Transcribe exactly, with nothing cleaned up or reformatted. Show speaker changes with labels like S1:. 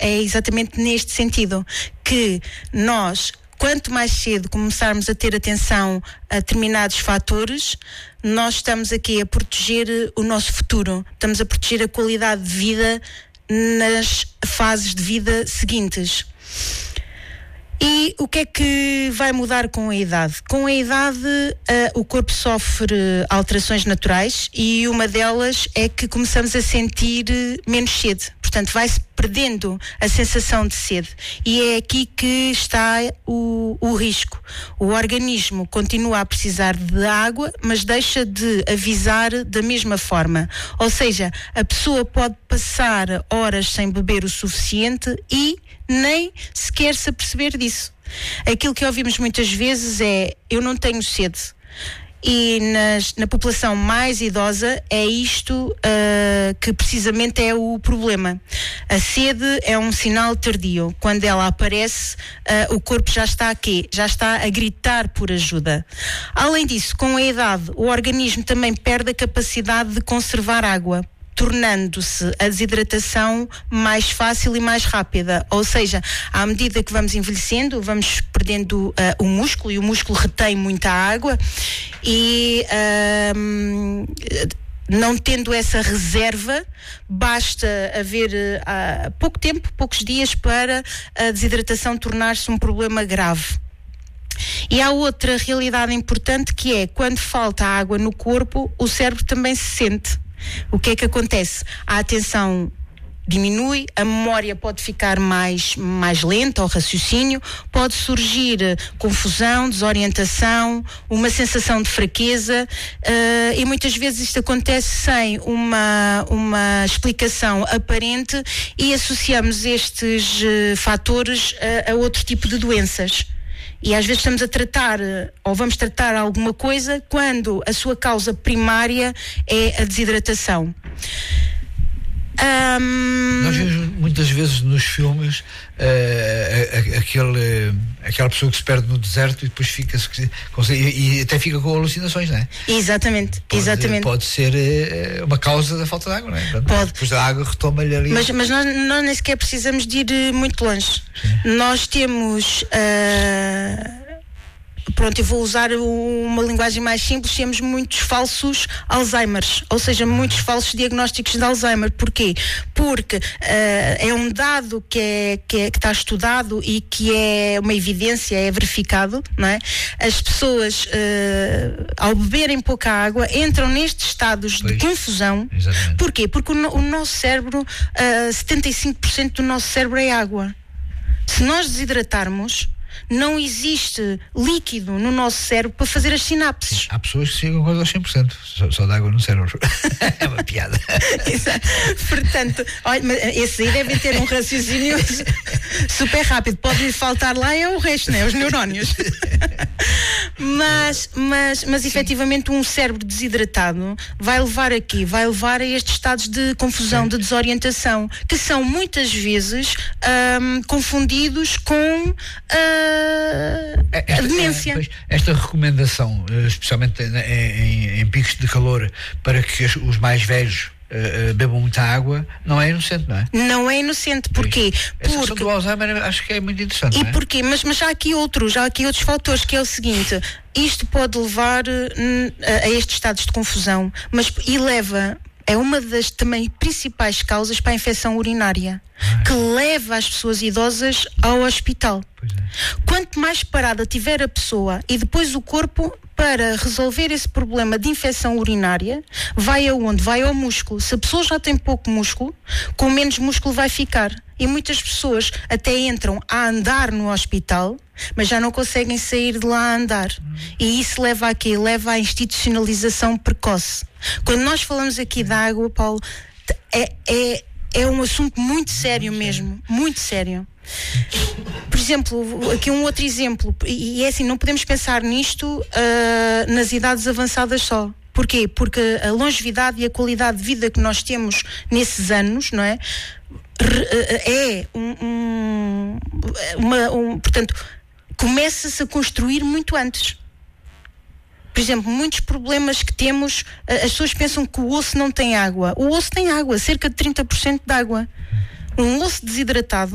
S1: é exatamente neste sentido, que nós, quanto mais cedo começarmos a ter atenção a determinados fatores, nós estamos aqui a proteger o nosso futuro, estamos a proteger a qualidade de vida nas fases de vida seguintes. E o que é que vai mudar com a idade? Com a idade, uh, o corpo sofre alterações naturais e uma delas é que começamos a sentir menos sede. Portanto, vai-se perdendo a sensação de sede. E é aqui que está o, o risco. O organismo continua a precisar de água, mas deixa de avisar da mesma forma. Ou seja, a pessoa pode passar horas sem beber o suficiente e nem sequer se aperceber disso. Aquilo que ouvimos muitas vezes é: eu não tenho sede. E nas, na população mais idosa é isto uh, que precisamente é o problema. A sede é um sinal tardio. Quando ela aparece, uh, o corpo já está a quê? Já está a gritar por ajuda. Além disso, com a idade, o organismo também perde a capacidade de conservar água, tornando-se a desidratação mais fácil e mais rápida. Ou seja, à medida que vamos envelhecendo, vamos perdendo uh, o músculo, e o músculo retém muita água, e uh, não tendo essa reserva, basta haver uh, pouco tempo, poucos dias, para a desidratação tornar-se um problema grave. E há outra realidade importante, que é: quando falta água no corpo, o cérebro também se sente. O que é que acontece? A atenção diminui, a memória pode ficar mais, mais lenta, o raciocínio, pode surgir confusão, desorientação, uma sensação de fraqueza, uh, e muitas vezes isto acontece sem uma, uma explicação aparente, e associamos estes uh, fatores a, a outro tipo de doenças. E às vezes estamos a tratar, ou vamos tratar alguma coisa, quando a sua causa primária é a desidratação. Um...
S2: Nós vemos muitas vezes nos filmes uh, a, a, aquele, aquela pessoa que se perde no deserto e depois fica e, e até fica com alucinações, não é?
S1: Exatamente,
S2: pode,
S1: exatamente.
S2: Pode ser uh, uma causa da falta de água, não é? Portanto,
S1: pode.
S2: Depois a água retoma-lhe ali.
S1: Mas, mas nós, nós nem sequer precisamos de ir muito longe. Sim. Nós temos... Uh... Pronto, eu vou usar uma linguagem mais simples. Temos muitos falsos Alzheimer's, ou seja, muitos falsos diagnósticos de Alzheimer. Porquê? Porque uh, é um dado que, é, que, é, que está estudado e que é uma evidência, é verificado, não é? As pessoas, uh, ao beberem pouca água, entram nestes estados pois, de confusão. Exatamente. Porquê? Porque o, o nosso cérebro, uh, setenta e cinco por cento do nosso cérebro é água. Se nós desidratarmos, não existe líquido no nosso cérebro para fazer as sinapses.
S2: Há pessoas que chegam quase aos cem por cento só, só de água no cérebro. É uma piada.
S1: Exato. Portanto, olha, esse aí devem ter um raciocínio super rápido. Pode-lhe faltar lá é o resto, né? Os neurónios. Mas, mas, mas efetivamente, um cérebro desidratado vai levar aqui, vai levar a estes estados de confusão, sim, de desorientação, que são muitas vezes um, confundidos com uh,
S2: esta,
S1: a demência.
S2: Esta recomendação, especialmente em, em, em picos de calor, para que os mais velhos Uh, uh, bebam muita água, não é inocente, não é?
S1: Não é inocente, porquê?
S2: Essa
S1: Porque...
S2: do Alzheimer acho que é muito interessante.
S1: E
S2: não é?
S1: porquê? Mas, mas já há aqui outros, já há aqui outros fatores, que é o seguinte: isto pode levar uh, a, a estes estados de confusão, mas e leva, é uma das também principais causas para a infecção urinária, ah, que leva as pessoas idosas ao hospital.
S2: Pois é.
S1: Quanto mais parada tiver a pessoa e depois o corpo, para resolver esse problema de infecção urinária, vai aonde? Vai ao músculo. Se a pessoa já tem pouco músculo, com menos músculo vai ficar. E muitas pessoas até entram a andar no hospital, mas já não conseguem sair de lá a andar. Hum. E isso leva a quê? Leva à institucionalização precoce. Quando nós falamos aqui da água, Paulo, é, é, é um assunto muito sério mesmo, muito sério. Por exemplo, aqui um outro exemplo, e é assim, não podemos pensar nisto uh, nas idades avançadas só. Porquê? Porque a longevidade e a qualidade de vida que nós temos nesses anos, não é? É um, um, uma, um portanto, começa-se a construir muito antes. Por exemplo, muitos problemas que temos, as pessoas pensam que o osso não tem água. O osso tem água, cerca de trinta por cento de água. Um osso desidratado